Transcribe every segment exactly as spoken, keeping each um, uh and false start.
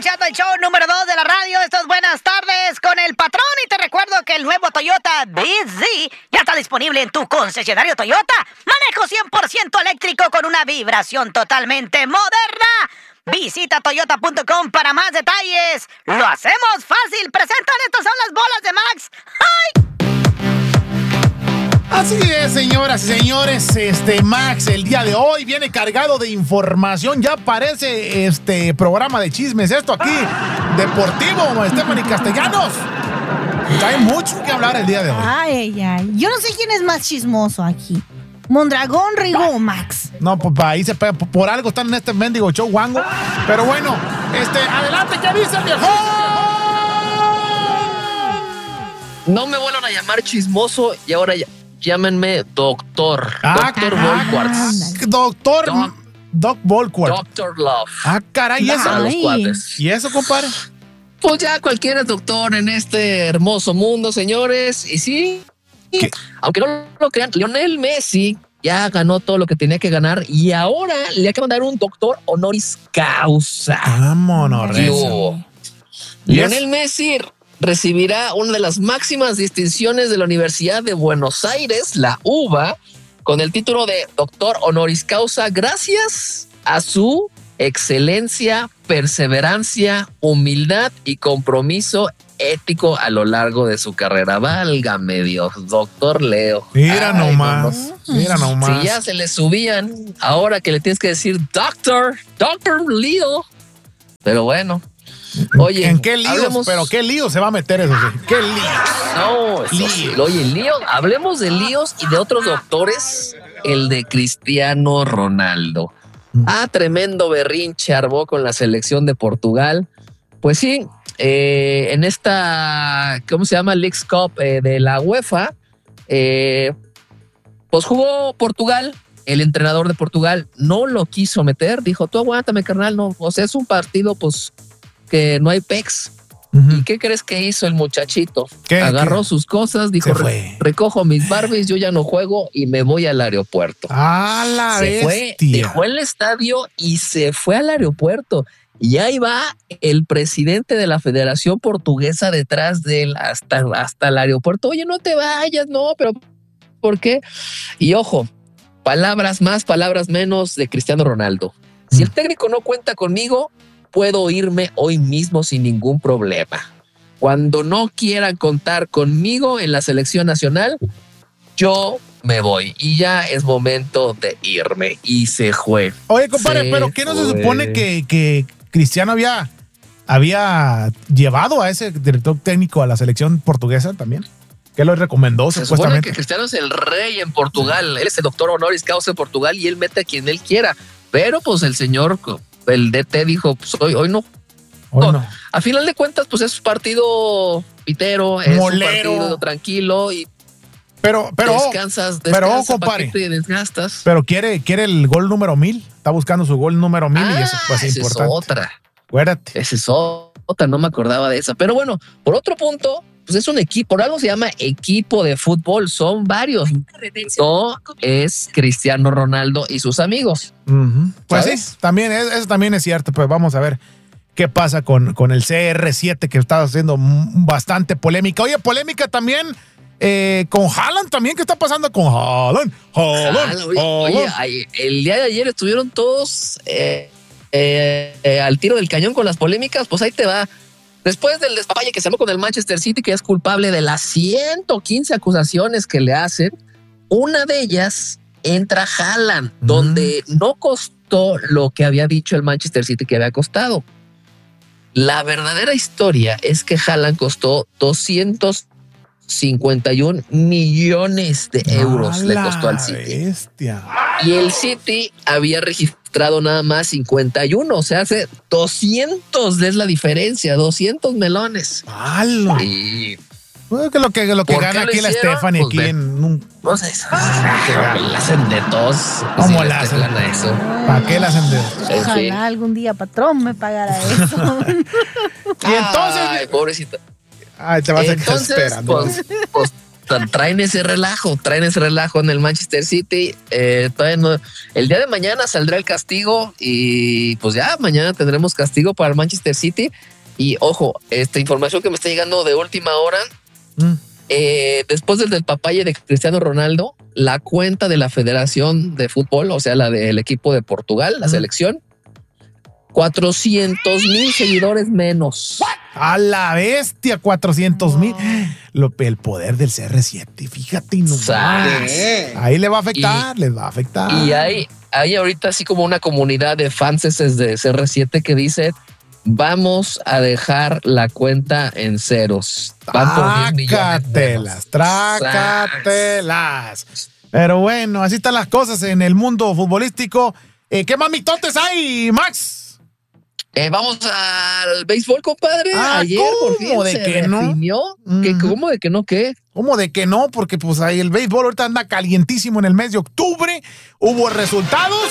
escuchando el show número dos de la radio. Esto es Buenas Tardes con el Patrón. Y te recuerdo que el nuevo Toyota B Z ya está disponible en tu concesionario Toyota. Manejo cien por ciento eléctrico con una vibración totalmente moderna. Visita toyota punto com para más detalles. Lo hacemos fácil. Presentan, estas son las bolas de Max. ¡Ay! Así es, señoras y señores, este Max el día de hoy viene cargado de información. Ya parece este programa de chismes esto aquí, deportivo, Stephanie Castellanos. Hay mucho que hablar el día de hoy. Ay, ay, yo no sé quién es más chismoso aquí, Mondragón, Rigo o Max. No, pues ahí se pega, por algo están en este mendigo show, Wango. Pero bueno, este, adelante, ¿qué dice el viejo? No me vuelvan a llamar chismoso y ahora ya. Llámenme doctor. Ah, doctor ah, Volquarts. Doctor Doc, Doc Volquarts. Doctor Love. Ah, caray, ¿y eso? Para los cuates. ¿Y eso, compadre? Pues ya cualquiera es doctor en este hermoso mundo, señores. Y sí, ¿qué? Aunque no lo crean, Lionel Messi ya ganó todo lo que tenía que ganar y ahora le acaban de dar un doctor honoris causa. Vámonos, Lionel Messi recibirá una de las máximas distinciones de la Universidad de Buenos Aires, la U B A, con el título de doctor honoris causa gracias a su excelencia, perseverancia, humildad y compromiso ético a lo largo de su carrera. Válgame Dios, doctor Leo. Mira Ay, nomás, no, mira nomás. Si ya se le subían, ahora que le tienes que decir doctor, doctor Leo. Pero bueno. Oye, ¿en qué líos? Hablemos... Pero qué lío se va a meter eso, sí. ¿Qué líos? No, eso sí. Oye, líos. Hablemos de líos y de otros doctores. El de Cristiano Ronaldo. Ah, tremendo berrinche armó con la selección de Portugal. Pues sí, eh, en esta, ¿cómo se llama? Leagues Cup eh, de la UEFA, eh, pues jugó Portugal. El entrenador de Portugal no lo quiso meter. Dijo, tú aguántame, carnal. No, o sea, es un partido, pues, que no hay pex. Uh-huh. ¿Y qué crees que hizo el muchachito? ¿Qué, Agarró qué? sus cosas, dijo, Re- recojo mis Barbies, yo ya no juego y me voy al aeropuerto. ¡Ah, la se bestia! Fue, dejó el estadio y se fue al aeropuerto. Y ahí va el presidente de la Federación Portuguesa detrás de él hasta, hasta el aeropuerto. Oye, no te vayas, no, pero ¿por qué? Y ojo, palabras más, palabras menos de Cristiano Ronaldo. Si el técnico no cuenta conmigo, puedo irme hoy mismo sin ningún problema. Cuando no quieran contar conmigo en la selección nacional, yo me voy y ya es momento de irme. Y se fue. Oye, compadre, se pero ¿qué no se supone que, que Cristiano había, había llevado a ese director técnico a la selección portuguesa también? ¿Qué lo recomendó se supuestamente? Supone que Cristiano es el rey en Portugal. Él es el doctor honoris causa en Portugal y él mete a quien él quiera. Pero pues el señor... el D T dijo, pues hoy, hoy no. Hoy no. A final de cuentas, pues es un partido pitero, es Molero. un partido tranquilo y pero, pero, descansas, descansas pero, oh, compadre, te desgastas. Pero quiere, quiere el gol número mil, está buscando su gol número mil ah, y eso pues, es importante. Es otra. Acuérdate. Esa es otra, no me acordaba de esa. Pero bueno, por otro punto, pues es un equipo, por algo se llama equipo de fútbol, son varios. No es Cristiano Ronaldo y sus amigos. Uh-huh. Pues ¿sabes? Sí, también es, eso también es cierto, pues vamos a ver qué pasa con, con el C R siete que está haciendo bastante polémica. Oye, polémica también eh, con Haaland también, ¿qué está pasando con Haaland? Haaland, Haaland oye, Haaland. oye, el día de ayer estuvieron todos eh, eh, eh, al tiro del cañón con las polémicas, pues ahí te va. Después del despapalle que se armó con el Manchester City, que es culpable de las ciento quince acusaciones que le hacen, una de ellas entra Haaland, mm. donde no costó lo que había dicho el Manchester City que había costado. La verdadera historia es que Haaland costó doscientos cincuenta y un millones de euros le costó al City. Bestia. Y el City había registrado nada más cincuenta y uno, o sea, hace doscientos es la diferencia, doscientos melones. ¡Hala! Y pues que lo que, lo que gana aquí la Stephanie, pues aquí en un... No sé, la hacen de tos. ¿Cómo si la hacen? Eso. ¿Para qué la hacen de tos? Ojalá sí. algún día patrón me pagara eso. Y entonces... Ay, pobrecita. Ay, te vas entonces, a quedar esperando. Pues, pues, traen ese relajo, traen ese relajo en el Manchester City. Eh, todavía no, el día de mañana saldrá el castigo y pues ya mañana tendremos castigo para el Manchester City. Y ojo, esta información que me está llegando de última hora, mm. eh, después del del papaye de Cristiano Ronaldo, la cuenta de la Federación de Fútbol, o sea, la del equipo de Portugal, la mm. selección, cuatrocientos mil seguidores menos. A la bestia, cuatrocientos mil. No. El poder del C R siete, fíjate. No ahí le va a afectar, y, les va a afectar. Y hay, hay ahorita así como una comunidad de fans de C R siete que dice: vamos a dejar la cuenta en ceros. Trácatelas, trácatelas. Pero bueno, así están las cosas en el mundo futbolístico. Eh, ¿Qué mamitotes hay, Max? Eh, vamos al béisbol, compadre. Ah, Ayer por fin de se que definió. No? ¿Qué, ¿Cómo de que no qué? ¿Cómo de que no? Porque pues ahí el béisbol ahorita anda calientísimo en el mes de octubre. Hubo resultados.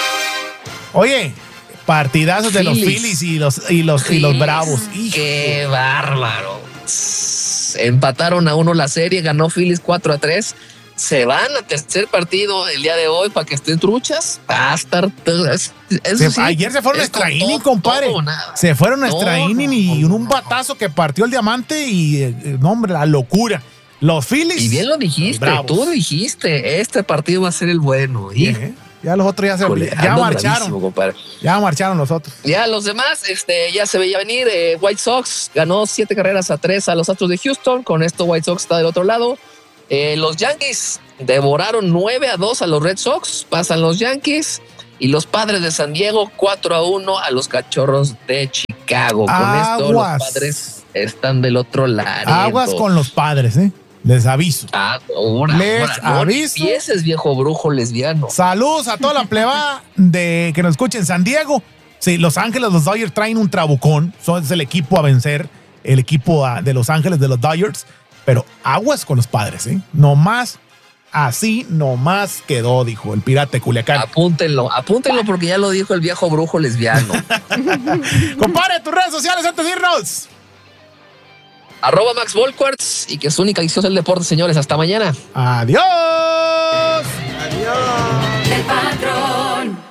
Oye, partidazos de los Phillies y los, y los, Phillies, y los Bravos. Hijo. ¡Qué bárbaro! Empataron a uno la serie, ganó Phillies cuatro a tres. Se van a tercer partido el día de hoy para que estén truchas. Va a estar. Es, se, sí, ayer se fueron a extra inning, compadre. Todo, se fueron a extra no, inning y no, un batazo que partió el diamante y, eh, no, hombre, la locura. Los Phillies. Y bien lo dijiste, tú dijiste, este partido va a ser el bueno. ¿Y? ¿Eh? Ya los otros ya se Cole, ya marcharon. Ya marcharon los otros. Ya los demás, este, ya se veía venir. Eh, White Sox ganó siete carreras a tres a los Astros de Houston. Con esto White Sox está del otro lado. Eh, los Yankees devoraron nueve a dos a los Red Sox, pasan los Yankees, y los Padres de San Diego cuatro a uno a los Cachorros de Chicago. Con Aguas. Esto los Padres están del otro lado. Aguas con los Padres, ¿eh? Les aviso. Ah, ahora, Les ahora, aviso. No empieces, viejo brujo lesbiano. Saludos a toda la pleba de que nos escuche en San Diego. Sí, Los Ángeles, los Dodgers traen un trabucón. Son el equipo a vencer, el equipo de Los Ángeles de los Dodgers. Pero aguas con los Padres, ¿eh? Nomás, así nomás quedó, dijo el pirata de Culiacán. Apúntenlo, apúntenlo porque ya lo dijo el viejo brujo lesbiano. Compadre, tus redes sociales antes de irnos. Arroba Max Volquarts y que su única adicción es el deporte, señores. Hasta mañana. Adiós. Adiós. El patrón.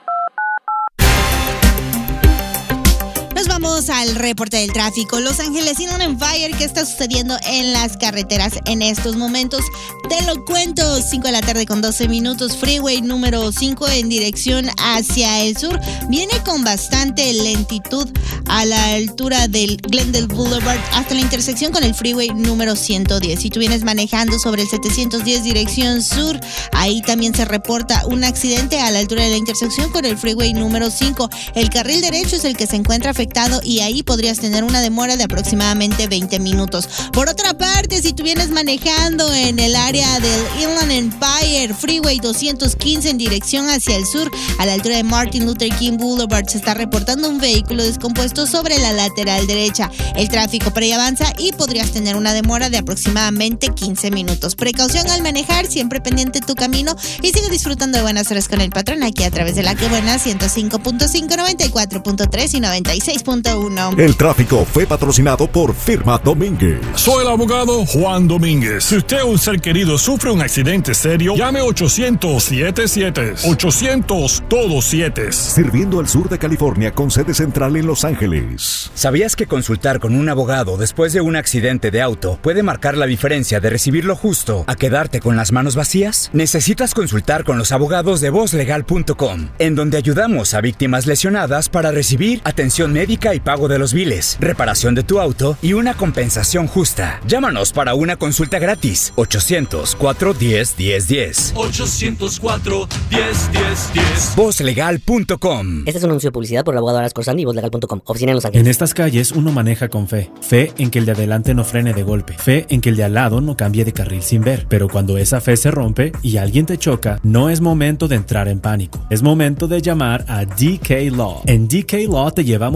Nos vamos al reporte del tráfico. Los Ángeles Inland Empire, ¿qué está sucediendo en las carreteras en estos momentos? Te lo cuento. cinco de la tarde con doce minutos. Freeway número cinco en dirección hacia el sur. Viene con bastante lentitud a la altura del Glendale Boulevard hasta la intersección con el Freeway número ciento diez. Si tú vienes manejando sobre el setecientos diez dirección sur, ahí también se reporta un accidente a la altura de la intersección con el Freeway número cinco. El carril derecho es el que se encuentra afectado y ahí podrías tener una demora de aproximadamente veinte minutos. Por otra parte, si tú vienes manejando en el área del Inland Empire, Freeway doscientos quince en dirección hacia el sur, a la altura de Martin Luther King Boulevard, se está reportando un vehículo descompuesto sobre la lateral derecha. El tráfico por ahí avanza y podrías tener una demora de aproximadamente quince minutos. Precaución al manejar, siempre pendiente tu camino y sigue disfrutando de Buenas Horas con el Patrón aquí a través de la que buena ciento cinco punto cinco, noventa y cuatro punto tres y noventa y seis punto uno. El tráfico fue patrocinado por Firma Domínguez. Soy el abogado Juan Domínguez. Si usted o un ser querido sufre un accidente serio, llame ochocientos siete siete. ochocientos todos siete. Sirviendo al sur de California con sede central en Los Ángeles. ¿Sabías que consultar con un abogado después de un accidente de auto puede marcar la diferencia de recibir lo justo a quedarte con las manos vacías? Necesitas consultar con los abogados de voz legal punto com, en donde ayudamos a víctimas lesionadas para recibir atención médica y pago de los biles, reparación de tu auto y una compensación justa. Llámanos para una consulta gratis. ochocientos cuatro diez diez diez. ochocientos cuatro diez diez diez. voz legal punto com. Este es un anuncio de publicidad por el abogado Aras Corsani y voz legal punto com. Oficina en Los Ángeles. En estas calles uno maneja con fe. Fe en que el de adelante no frene de golpe. Fe en que el de al lado no cambie de carril sin ver. Pero cuando esa fe se rompe y alguien te choca, no es momento de entrar en pánico. Es momento de llamar a D K Law. En D K Law te llevamos de principio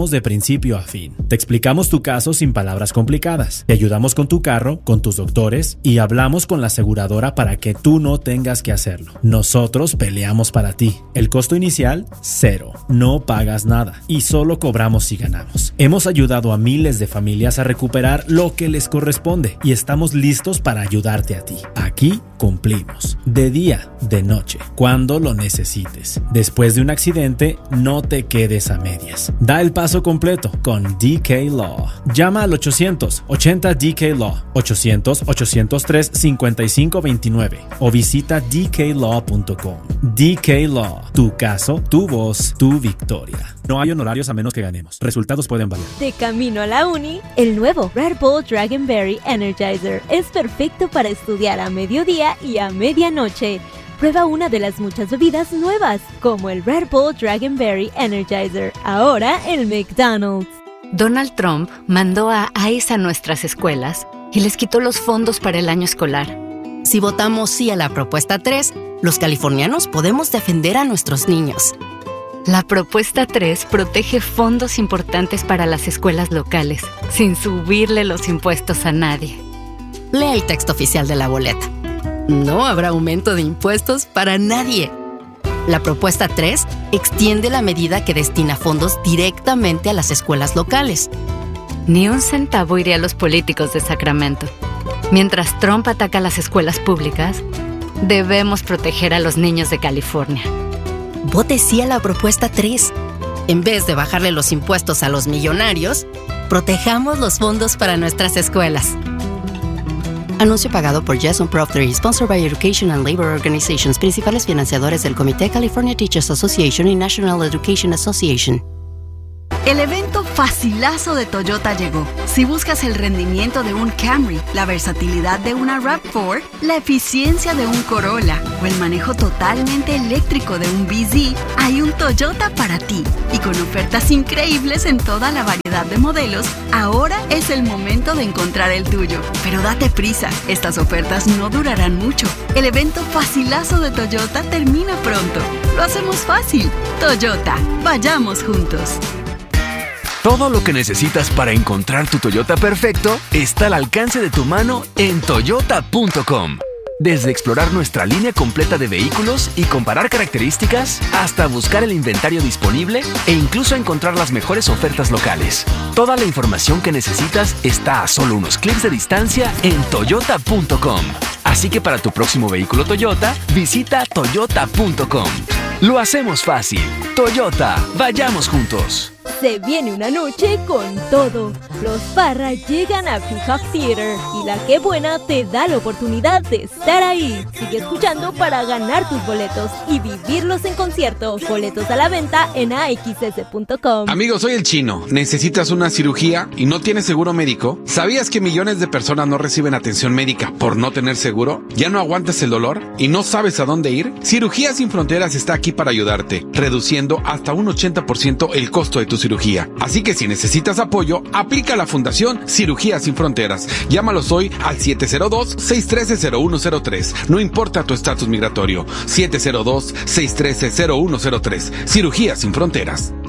principio a fin. Te explicamos tu caso sin palabras complicadas. Te ayudamos con tu carro, con tus doctores y hablamos con la aseguradora para que tú no tengas que hacerlo. Nosotros peleamos para ti. El costo inicial, cero. No pagas nada y solo cobramos si ganamos. Hemos ayudado a miles de familias a recuperar lo que les corresponde y estamos listos para ayudarte a ti. Aquí cumplimos. De día, de noche, cuando lo necesites. Después de un accidente, no te quedes a medias. Da el paso completo con D K Law. Llama al ochocientos ochenta D K Law, ochocientos ochocientos tres cincuenta y cinco veintinueve o visita d k law punto com. D K Law. Tu caso, tu voz, tu victoria. No hay honorarios a menos que ganemos. Resultados pueden variar. De camino a la uni, el nuevo Red Bull Dragonberry Energizer es perfecto para estudiar a mediodía y a medianoche. Prueba una de las muchas bebidas nuevas, como el Red Bull Dragonberry Energizer, ahora en McDonald's. Donald Trump mandó a ICE a nuestras escuelas y les quitó los fondos para el año escolar. Si votamos sí a la propuesta tres, los californianos podemos defender a nuestros niños. La propuesta tres protege fondos importantes para las escuelas locales, sin subirle los impuestos a nadie. Lea el texto oficial de la boleta. No habrá aumento de impuestos para nadie. La propuesta tres extiende la medida que destina fondos directamente a las escuelas locales. Ni un centavo iría a los políticos de Sacramento. Mientras Trump ataca a las escuelas públicas, debemos proteger a los niños de California. Vote sí a la propuesta tres. En vez de bajarle los impuestos a los millonarios, protejamos los fondos para nuestras escuelas. Anuncio pagado por Jason Prop tres, sponsored by Education and Labor Organizations, principales financiadores del Comité California Teachers Association y National Education Association. El evento facilazo de Toyota llegó. Si buscas el rendimiento de un Camry, la versatilidad de una RAV cuatro, la eficiencia de un Corolla o el manejo totalmente eléctrico de un B Z, hay un Toyota para ti. Y con ofertas increíbles en toda la variedad de modelos, ahora es el momento de encontrar el tuyo. Pero date prisa, estas ofertas no durarán mucho. El evento facilazo de Toyota termina pronto. Lo hacemos fácil. Toyota, vayamos juntos. Todo lo que necesitas para encontrar tu Toyota perfecto está al alcance de tu mano en toyota punto com. Desde explorar nuestra línea completa de vehículos y comparar características, hasta buscar el inventario disponible e incluso encontrar las mejores ofertas locales. Toda la información que necesitas está a solo unos clics de distancia en toyota punto com. Así que para tu próximo vehículo Toyota, visita toyota punto com. Lo hacemos fácil. Toyota, vayamos juntos. Se viene una noche con todo. Los Parra llegan a Peacock Theater y la Qué Buena te da la oportunidad de estar ahí. Sigue escuchando para ganar tus boletos y vivirlos en concierto. Boletos a la venta en a x s punto com. Amigo, soy el Chino. ¿Necesitas una cirugía y no tienes seguro médico? ¿Sabías que millones de personas no reciben atención médica por no tener seguro? ¿Ya no aguantas el dolor y no sabes a dónde ir? Cirugías Sin Fronteras está aquí para ayudarte, reduciendo hasta un ochenta por ciento el costo de tu cirugía. Así que si necesitas apoyo, aplica a la Fundación Cirugías Sin Fronteras. Llámalos hoy al siete cero dos, seis uno tres, cero uno cero tres. No importa tu estatus migratorio. siete cero dos, seis uno tres, cero uno cero tres. Cirugías Sin Fronteras.